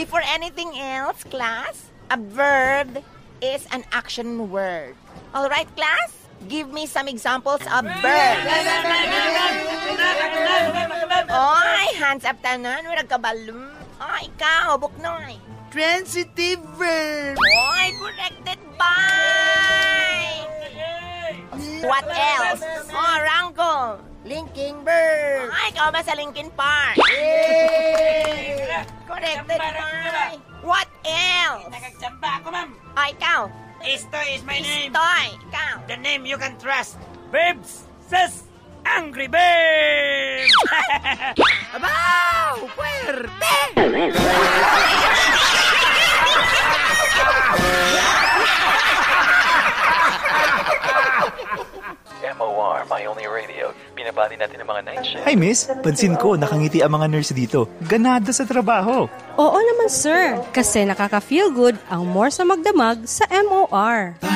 Before anything else, class, a verb is an action word. All right, class? Give me some examples of verbs. Oy, hands up tanan. Wala ka balon. Oy, ikaw, Buknoy. Transitive verb. Oy, corrected by. What else? Oh, Rangko. Linking verb. Ay, ikaw ba sa Linkin Park? Corrected by. What else? Nagagsamba ako, ma'am. Ay, ikaw. Esto is my name. Istoy, ikaw. The name you can trust. Babes says Angry Babes. Abaw! Puwerte! MOR, my only radio. Binabati natin ang mga night shift. Hi miss, pansin ko nakangiti ang mga nurse dito. Ganado sa trabaho. Oo naman sir, kasi nakaka-feel good ang more sa magdamag sa MOR.